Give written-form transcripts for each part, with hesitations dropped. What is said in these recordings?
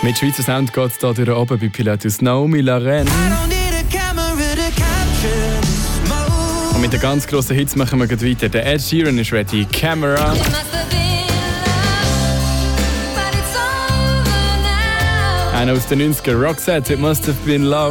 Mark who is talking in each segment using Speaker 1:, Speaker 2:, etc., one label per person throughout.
Speaker 1: Mit Schweizer Sound geht es hier durch oben bei Pilatus Naomi Laren. Und mit den ganz grossen Hits machen wir gleich weiter. Der Ed Sheeran ist ready. Camera. Einer aus den 90ern, Roxette, It Must Have Been Love.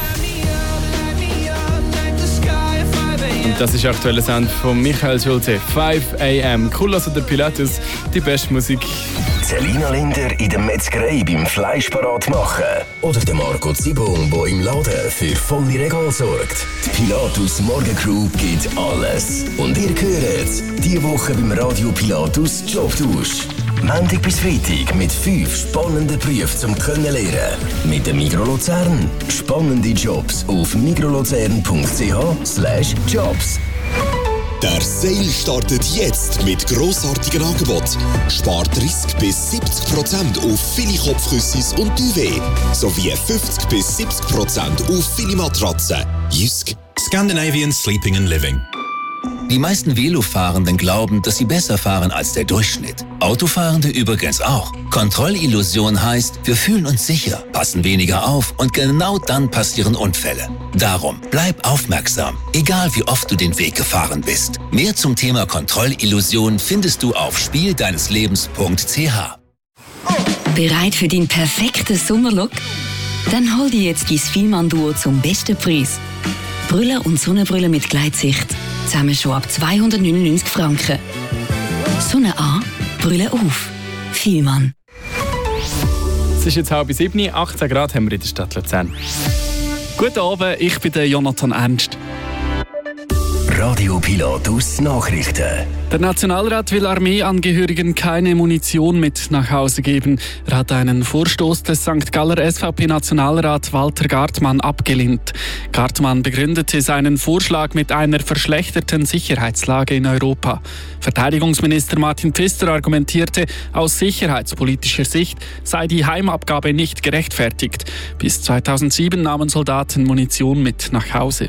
Speaker 1: Und das ist der aktuelle Sound von Michael Schulte, 5 AM. Cool, also der Pilatus, die beste Musik.
Speaker 2: Selina Linder in der Metzgerei beim Fleisch parat machen. Oder der Marco Zibung, der im Laden für volle Regal sorgt. Die Pilatus Morgencrew gibt alles. Und ihr hört diese Woche beim Radio Pilatus Jobtausch. Montag bis Freitag mit 5 spannenden Berufen zum Kennenlernen. Mit dem Migros Luzern. Spannende Jobs auf migroluzern.ch/jobs.
Speaker 3: Der Sale startet jetzt mit grossartigen Angeboten. Spart 30 bis 70% auf viele Kopfküssis und Duvet. Sowie 50 bis 70% auf viele Matratzen. Jysk.
Speaker 4: Scandinavian Sleeping and Living.
Speaker 5: Die meisten Velofahrenden glauben, dass sie besser fahren als der Durchschnitt. Autofahrende übrigens auch. Kontrollillusion heißt, wir fühlen uns sicher, passen weniger auf und genau dann passieren Unfälle. Darum, bleib aufmerksam, egal wie oft du den Weg gefahren bist. Mehr zum Thema Kontrollillusion findest du auf spieldeineslebens.ch.
Speaker 6: Bereit für den perfekten Sommerlook? Dann hol dir jetzt dein Fielmann-Duo zum besten Preis. Brille und Sonnenbrille mit Gleitsicht. Zusammen schon ab 299 Franken. Sonne an, Brille auf. Fielmann.
Speaker 1: Es ist jetzt 6:30, 18 Grad haben wir in der Stadt Luzern.
Speaker 7: Guten Abend, ich bin der Jonathan Ernst.
Speaker 2: Radio Pilatus Nachrichten.
Speaker 7: Der Nationalrat will Armeeangehörigen keine Munition mit nach Hause geben. Er hat einen Vorstoß des St. Galler SVP-Nationalrat Walter Gartmann abgelehnt. Gartmann begründete seinen Vorschlag mit einer verschlechterten Sicherheitslage in Europa. Verteidigungsminister Martin Pfister argumentierte, aus sicherheitspolitischer Sicht sei die Heimabgabe nicht gerechtfertigt. Bis 2007 nahmen Soldaten Munition mit nach Hause.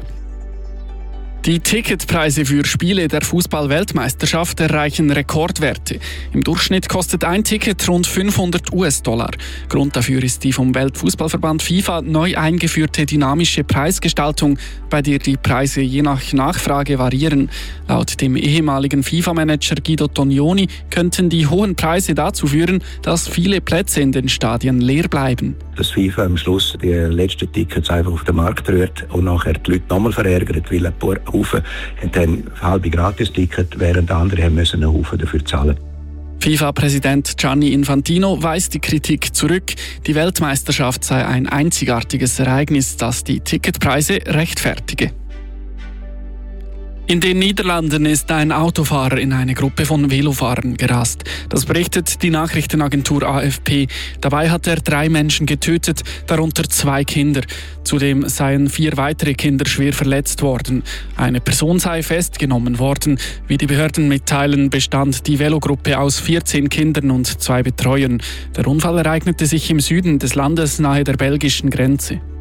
Speaker 7: Die Ticketpreise für Spiele der Fußball-Weltmeisterschaft erreichen Rekordwerte. Im Durchschnitt kostet ein Ticket rund $500. Grund dafür ist die vom Weltfußballverband FIFA neu eingeführte dynamische Preisgestaltung, bei der die Preise je nach Nachfrage variieren. Laut dem ehemaligen FIFA-Manager Guido Tognoni könnten die hohen Preise dazu führen, dass viele Plätze in den Stadien leer bleiben.
Speaker 8: Dass FIFA am Schluss die letzten Tickets einfach auf den Markt rührt und nachher die Leute nochmal verärgert, weil ein paar Haufen haben dann halbe Gratis-Ticket, während andere haben müssen einen Haufen dafür zahlen.
Speaker 7: FIFA-Präsident Gianni Infantino weist die Kritik zurück. Die Weltmeisterschaft sei ein einzigartiges Ereignis, das die Ticketpreise rechtfertige. In den Niederlanden ist ein Autofahrer in eine Gruppe von Velofahrern gerast. Das berichtet die Nachrichtenagentur AFP. Dabei hat er 3 Menschen getötet, darunter 2 Kinder. Zudem seien 4 weitere Kinder schwer verletzt worden. Eine Person sei festgenommen worden. Wie die Behörden mitteilen, bestand die Velogruppe aus 14 Kindern und 2 Betreuern. Der Unfall ereignete sich im Süden des Landes nahe der belgischen Grenze.